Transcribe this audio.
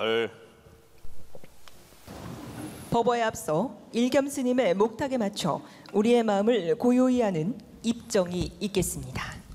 법어에 앞서 일겸 스님의 목탁에 맞춰 우리의 마음을 고요히 하는 입정이 있겠습니다.